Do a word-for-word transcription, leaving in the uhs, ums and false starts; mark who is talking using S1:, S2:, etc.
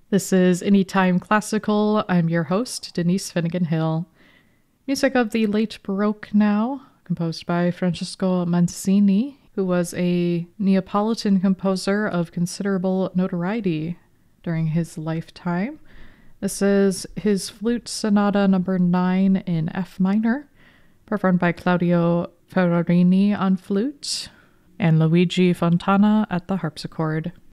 S1: This is Anytime Classical. I'm your host, Denise Finnegan Hill. Music of the late Baroque now, composed by Francesco Mancini, who was a Neapolitan composer of considerable notoriety during his lifetime. This is his Flute Sonata number nine in F minor, performed by Claudio Ferrarini on flute and Luigi Fontana at the harpsichord.